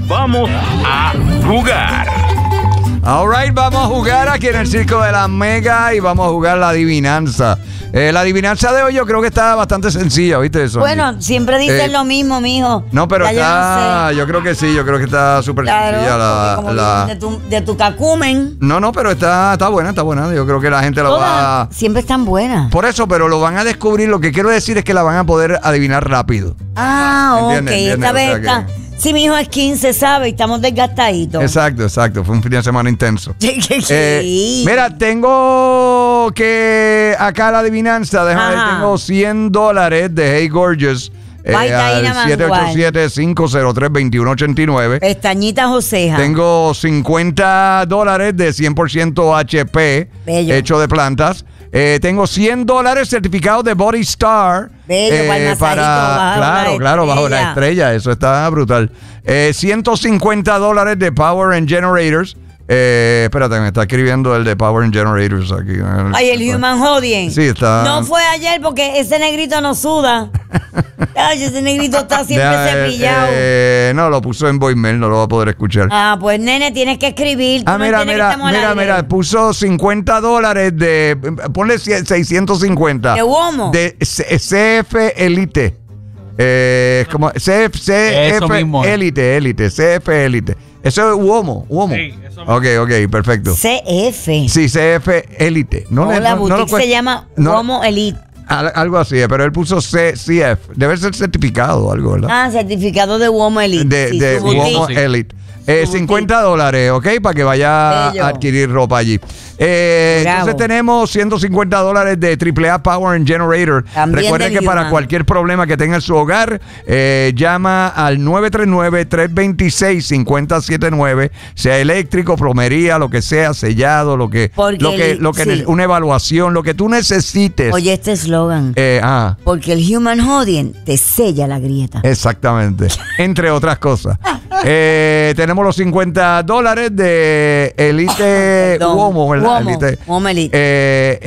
Vamos a jugar. All right, vamos a jugar aquí en el Circo de la Mega y vamos a jugar la adivinanza. La adivinanza de hoy yo creo que está bastante sencilla, ¿viste eso? Bueno, siempre dicen lo mismo, mijo. No, pero Ya está, no sé. yo creo que sí, yo creo que está súper sencilla Claro, como de tu cacumen. No, pero está buena. Yo creo que la gente la va... Siempre están buenas. Por eso, pero lo van a descubrir. Lo que quiero decir es que la van a poder adivinar rápido. Ah, ¿Entiendes? ok. Esta O vez sea está... que- Sí, mi hijo es 15, ¿sabe? Y estamos desgastaditos. Exacto. Fue un fin de semana intenso. Sí. Mira, tengo que acá la adivinanza, déjame ver, Ajá. tengo $100 de Hey Gorgeous Baita al Ina Mangual. 787-503-2189. Pestañita Joseja. Tengo $50 de 100% HP Bello. hecho de plantas. Tengo $100 certificados de Body Star. Bello, para el masajito, Bajo la estrella. Eso está brutal. $150 de Power and Generators. Espérate, me está escribiendo el de Power and Generators aquí. Ay, el Human Hodien. Sí, está. No fue ayer porque ese negrito no suda. Ay, ese negrito está siempre cepillado. No, lo puso en voicemail, no lo va a poder escuchar. Ah, pues nene, tienes que escribir. Tú no entiendes que estamos al aire. Mira, puso $50 de, ponle 650. ¿De Womo? De CF Elite. Como CF Eso mismo. Elite, CF Elite. Eso es Womo. Sí, eso mismo. Ok, perfecto. CF. Sí, CF Elite. La boutique se llama Womo Elite. Algo así, pero él puso CF. Debe ser certificado o algo, ¿verdad? Ah, certificado de Womo Elite. Sí, de su boutique. Womo Elite. $50, ¿ok? Para que vaya Bello. a adquirir ropa allí. Entonces tenemos $150 de AAA Power and Generator. También Recuerde del que para Human. cualquier problema que tenga en su hogar, llama al 939-326-5079, sea eléctrico, plomería, lo que sea, sellado, Sí. una evaluación, lo que tú necesites. Oye, este eslogan. Porque el Human Hodien te sella la grieta. Exactamente, entre otras cosas. Tenemos los $50 de Elite Perdón. Womo, ¿verdad? Womo Elite.